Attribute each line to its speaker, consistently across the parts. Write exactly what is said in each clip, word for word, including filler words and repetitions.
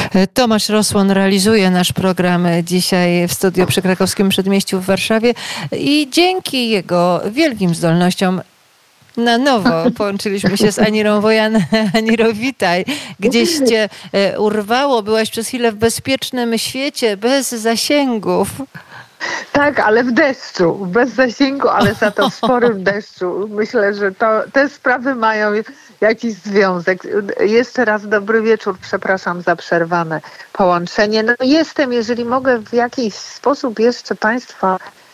Speaker 1: Tomasz Rosłon realizuje nasz program dzisiaj w studiu przy Krakowskim Przedmieściu w Warszawie i dzięki jego wielkim zdolnościom na nowo połączyliśmy się z Anirą Wojan. Aniro, witaj. Gdzieś cię urwało, byłaś przez chwilę w bezpiecznym świecie, bez zasięgów.
Speaker 2: Tak, ale w deszczu, bez zasięgu, ale za to w sporym deszczu. Myślę, że to, te sprawy mają jakiś związek. Jeszcze raz dobry wieczór, przepraszam za przerwane połączenie. No jestem, jeżeli mogę w jakiś sposób jeszcze Państwa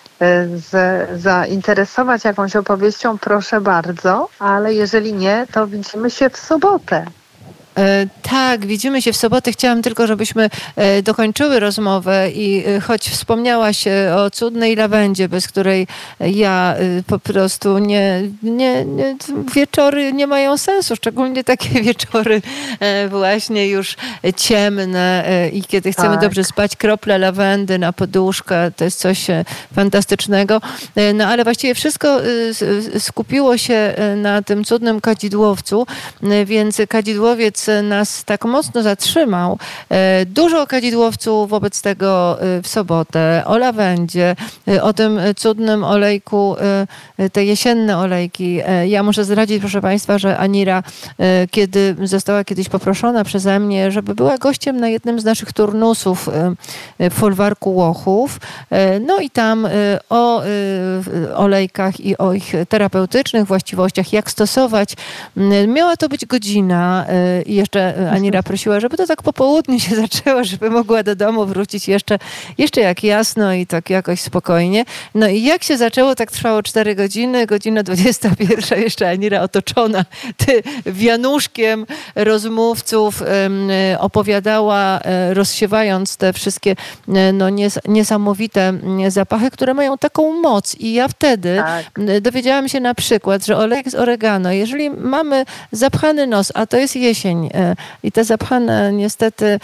Speaker 2: z, zainteresować jakąś opowieścią, proszę bardzo, ale jeżeli nie, to widzimy się w sobotę.
Speaker 1: Tak, widzimy się w sobotę. Chciałam tylko, żebyśmy dokończyły rozmowę i choć wspomniałaś o cudnej lawendzie, bez której ja po prostu nie, nie, nie, wieczory nie mają sensu, szczególnie takie wieczory właśnie już ciemne i kiedy chcemy tak. dobrze spać, krople lawendy na poduszkę, to jest coś fantastycznego. No ale właściwie wszystko skupiło się na tym cudnym kadzidłowcu, więc kadzidłowiec nas tak mocno zatrzymał. Dużo o kadzidłowcu wobec tego w sobotę, o lawendzie, o tym cudnym olejku, te jesienne olejki. Ja muszę zdradzić, proszę Państwa, że Anira, kiedy została kiedyś poproszona przeze mnie, żeby była gościem na jednym z naszych turnusów w folwarku Łochów, no i tam o olejkach i o ich terapeutycznych właściwościach, jak stosować. Miała to być godzina i jeszcze Anira prosiła, żeby to tak po południu się zaczęło, żeby mogła do domu wrócić jeszcze, jeszcze jak jasno i tak jakoś spokojnie. No i jak się zaczęło, tak trwało cztery godziny, godzina dwudziesta pierwsza, jeszcze Anira otoczona ty, wianuszkiem rozmówców opowiadała, rozsiewając te wszystkie no, nies niesamowite zapachy, które mają taką moc. I ja wtedy tak. dowiedziałam się na przykład, że olejek z oregano, jeżeli mamy zapchany nos, a to jest jesień i te zapchane niestety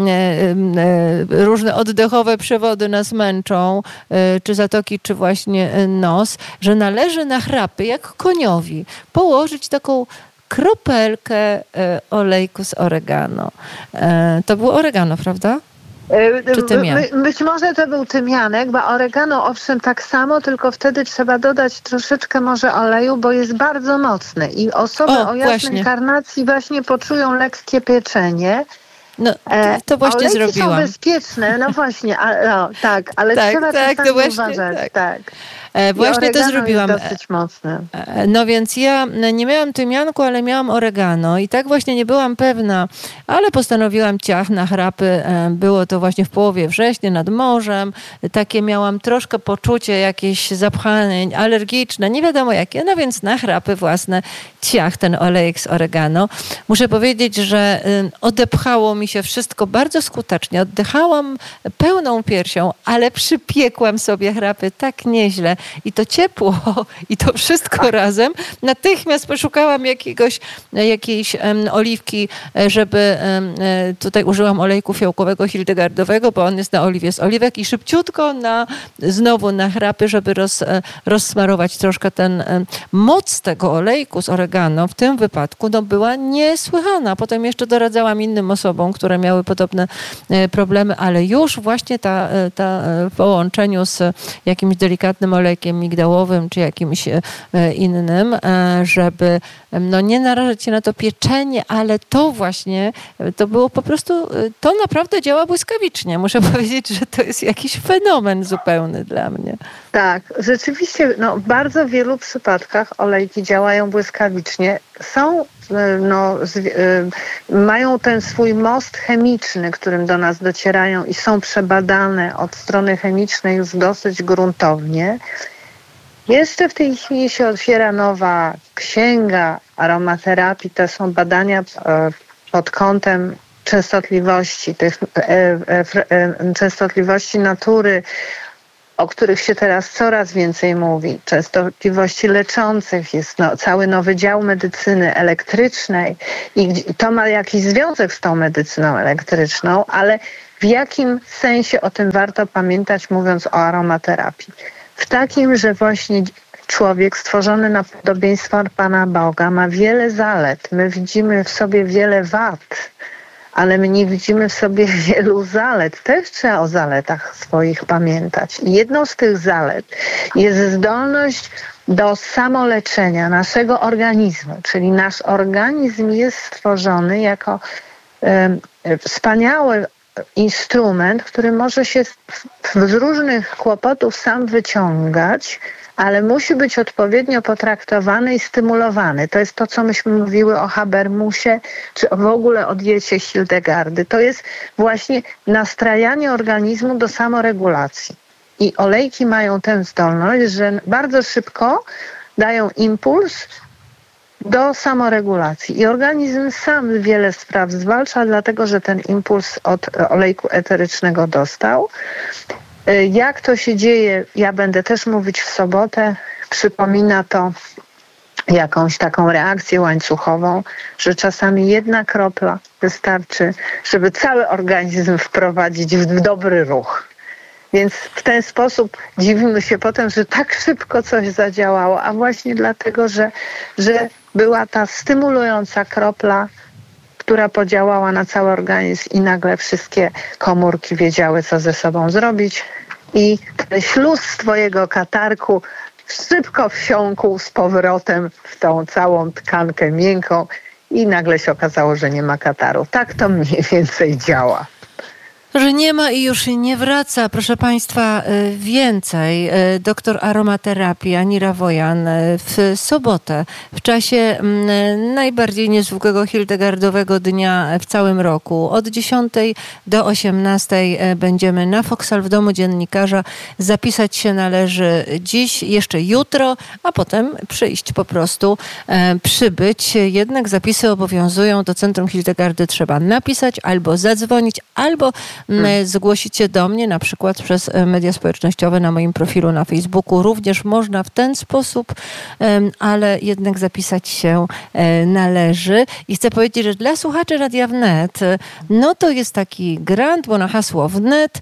Speaker 1: różne oddechowe przewody nas męczą, czy zatoki, czy właśnie nos, że należy na chrapy, jak koniowi, położyć taką kropelkę olejku z oregano. To było oregano, prawda? Czy tymian?
Speaker 2: By, być może to był tymianek, bo oregano owszem tak samo, tylko wtedy trzeba dodać troszeczkę może oleju, bo jest bardzo mocny i osoby o, o jasnej właśnie. karnacji właśnie poczują lekkie pieczenie.
Speaker 1: No, to właśnie
Speaker 2: olejki
Speaker 1: zrobiłam.
Speaker 2: są bezpieczne, no właśnie, a, no, tak, ale
Speaker 1: tak,
Speaker 2: trzeba
Speaker 1: tak,
Speaker 2: czasami
Speaker 1: to właśnie,
Speaker 2: uważać.
Speaker 1: Tak.
Speaker 2: tak.
Speaker 1: Właśnie to zrobiłam.
Speaker 2: Jest dosyć mocne.
Speaker 1: No więc ja nie miałam tymianku, ale miałam oregano i tak właśnie nie byłam pewna, ale postanowiłam ciach na chrapy. Było to właśnie w połowie września nad morzem. Takie miałam troszkę poczucie jakieś zapchane, alergiczne, nie wiadomo jakie. No więc na chrapy własne ciach ten olejek z oregano. Muszę powiedzieć, że odepchało mi się wszystko bardzo skutecznie. Oddychałam pełną piersią, ale przypiekłam sobie chrapy tak nieźle. I to ciepło, i to wszystko razem. Natychmiast poszukałam jakiegoś, jakiejś um, oliwki, żeby um, tutaj użyłam olejku fiołkowego hildegardowego, bo on jest na oliwie z oliwek i szybciutko na, znowu na chrapy, żeby roz, rozsmarować troszkę ten um, moc tego olejku z oregano w tym wypadku no, była niesłychana. Potem jeszcze doradzałam innym osobom, które miały podobne e, problemy, ale już właśnie ta, ta w połączeniu z jakimś delikatnym olejkiem migdałowym czy jakimś innym, żeby no nie narażać się na to pieczenie, ale to właśnie, to było po prostu, to naprawdę działa błyskawicznie. Muszę powiedzieć, że to jest jakiś fenomen zupełny dla mnie.
Speaker 2: Tak, rzeczywiście no, w bardzo wielu przypadkach olejki działają błyskawicznie. Są, no, z, y, mają ten swój most chemiczny, którym do nas docierają i są przebadane od strony chemicznej już dosyć gruntownie. Jeszcze w tej chwili się otwiera nowa księga aromaterapii. To są badania y, pod kątem częstotliwości, tych, y, y, y, częstotliwości natury, o których się teraz coraz więcej mówi, częstotliwości leczących, jest no, cały nowy dział medycyny elektrycznej i to ma jakiś związek z tą medycyną elektryczną, ale w jakim sensie o tym warto pamiętać, mówiąc o aromaterapii? W takim, że właśnie człowiek stworzony na podobieństwo Pana Boga ma wiele zalet. My widzimy w sobie wiele wad, ale my nie widzimy w sobie wielu zalet. Też trzeba o zaletach swoich pamiętać. I jedną z tych zalet jest zdolność do samoleczenia naszego organizmu, czyli nasz organizm jest stworzony jako e, wspaniały instrument, który może się z różnych kłopotów sam wyciągać, ale musi być odpowiednio potraktowany i stymulowany. To jest to, co myśmy mówiły o Habermusie, czy w ogóle o diecie Hildegardy. To jest właśnie nastrajanie organizmu do samoregulacji. I olejki mają tę zdolność, że bardzo szybko dają impuls do samoregulacji. I organizm sam wiele spraw zwalcza, dlatego że ten impuls od olejku eterycznego dostał. Jak to się dzieje, ja będę też mówić w sobotę. Przypomina to jakąś taką reakcję łańcuchową, że czasami jedna kropla wystarczy, żeby cały organizm wprowadzić w dobry ruch. Więc w ten sposób dziwimy się potem, że tak szybko coś zadziałało, a właśnie dlatego, że, że była ta stymulująca kropla, która podziałała na cały organizm i nagle wszystkie komórki wiedziały, co ze sobą zrobić i ten śluz twojego katarku szybko wsiąkł z powrotem w tą całą tkankę miękką i nagle się okazało, że nie ma kataru. Tak to mniej więcej działa.
Speaker 1: Że nie ma i już nie wraca. Proszę Państwa, więcej. Doktor aromaterapii Anira Wojan w sobotę, w czasie najbardziej niezwykłego hildegardowego dnia w całym roku. Od dziesiątej do osiemnastej będziemy na Foksal w Domu Dziennikarza. Zapisać się należy dziś, jeszcze jutro, a potem przyjść po prostu, przybyć. Jednak zapisy obowiązują. Do Centrum Hildegardy trzeba napisać albo zadzwonić, albo Hmm. zgłosić się do mnie, na przykład przez media społecznościowe na moim profilu na Facebooku. Również można w ten sposób, ale jednak zapisać się należy. I chcę powiedzieć, że dla słuchaczy Radia Wnet, no to jest taki grant, bo na hasło Wnet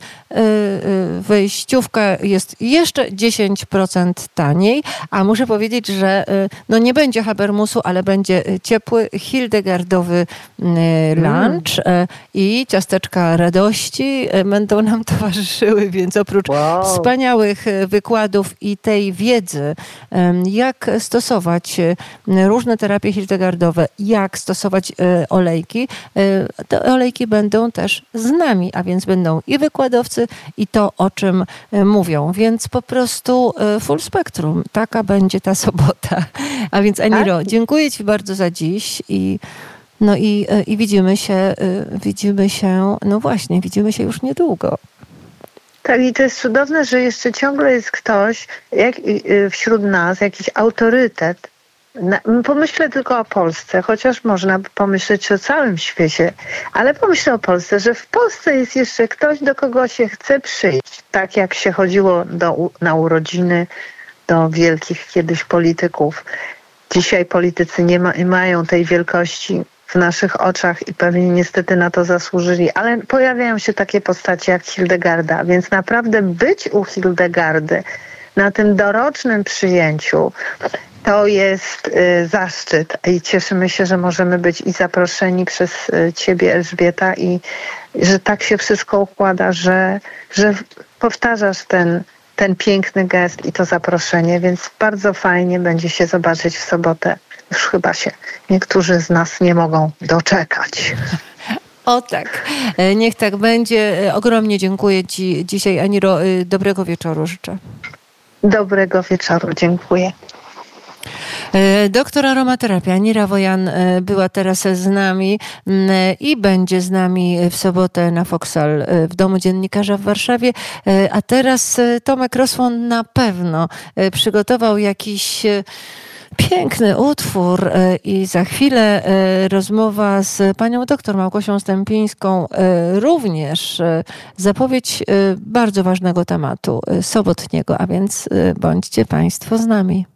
Speaker 1: wejściówka jest jeszcze dziesięć procent taniej, a muszę powiedzieć, że no nie będzie Habermusu, ale będzie ciepły, hildegardowy lunch mm. i ciasteczka radości będą nam towarzyszyły, więc oprócz wow. wspaniałych wykładów i tej wiedzy, jak stosować różne terapie hildegardowe, jak stosować olejki, te olejki będą też z nami, a więc będą i wykładowcy, i to, o czym mówią. Więc po prostu full spektrum. Taka będzie ta sobota. A więc Aniro, dziękuję Ci bardzo za dziś i No i, i widzimy się, widzimy się, no właśnie, widzimy się już niedługo.
Speaker 2: Tak, i to jest cudowne, że jeszcze ciągle jest ktoś jak, wśród nas, jakiś autorytet. Pomyślę tylko o Polsce, chociaż można by pomyśleć o całym świecie, ale pomyślę o Polsce, że w Polsce jest jeszcze ktoś, do kogo się chce przyjść. Tak jak się chodziło do, na urodziny do wielkich kiedyś polityków. Dzisiaj politycy nie, ma, nie mają tej wielkości w naszych oczach i pewnie niestety na to zasłużyli, ale pojawiają się takie postacie jak Hildegarda, więc naprawdę być u Hildegardy na tym dorocznym przyjęciu to jest y, zaszczyt i cieszymy się, że możemy być i zaproszeni przez y, Ciebie, Elżbieta, i że tak się wszystko układa, że, że powtarzasz ten, ten piękny gest i to zaproszenie, więc bardzo fajnie będzie się zobaczyć w sobotę. Już chyba się niektórzy z nas nie mogą doczekać.
Speaker 1: O tak, niech tak będzie. Ogromnie dziękuję Ci dzisiaj, Aniro. Dobrego wieczoru życzę.
Speaker 2: Dobrego wieczoru, dziękuję.
Speaker 1: Doktor aromaterapii Anira Wojan była teraz z nami i będzie z nami w sobotę na Foksal w Domu Dziennikarza w Warszawie. A teraz Tomek Rosłon na pewno przygotował jakiś piękny utwór i za chwilę rozmowa z panią doktor Małgosią Stępińską, również zapowiedź bardzo ważnego tematu sobotniego, a więc bądźcie Państwo z nami.